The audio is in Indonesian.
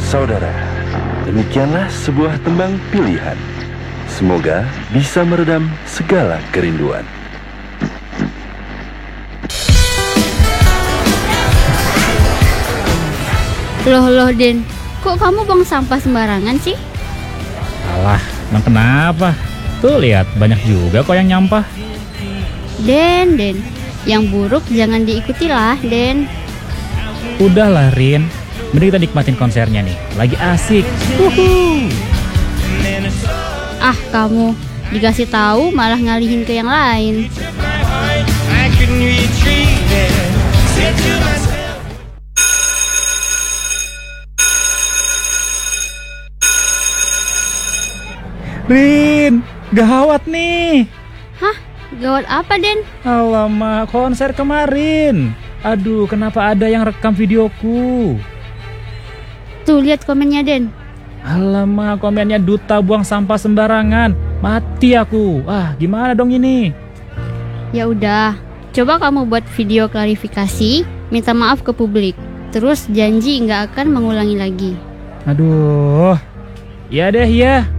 Saudara, demikianlah sebuah tembang pilihan. Semoga bisa meredam segala kerinduan. Loh Den, kok kamu buang sampah sembarangan sih? Alah, emang kenapa? Tuh lihat, banyak juga kok yang nyampah. Den, yang buruk jangan diikuti lah, Den. Udahlah Rin, mending kita nikmatin konsernya nih, lagi asik. Ah, kamu dikasih tahu malah ngalihin ke yang lain. Rin, gawat nih. Hah? Gawat apa, Den? Alamak, konser kemarin. Aduh, kenapa ada yang rekam videoku? Tuh, lihat komennya, Den. Alamak, komennya duta buang sampah sembarangan. Mati aku. Ah, gimana dong ini? Ya udah, coba kamu buat video klarifikasi, minta maaf ke publik. Terus janji nggak akan mengulangi lagi. Aduh. Ya deh, ya.